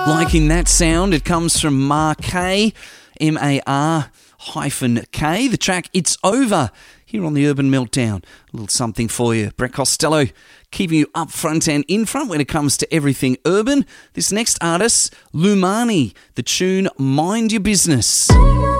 Liking that sound? It comes from Mar-K, M-A-R-K. The track It's Over here on the Urban Meltdown. A little something for you. Brett Costello keeping you up front and in front when it comes to everything urban. This next artist, Lumani, the tune Mind Your Business.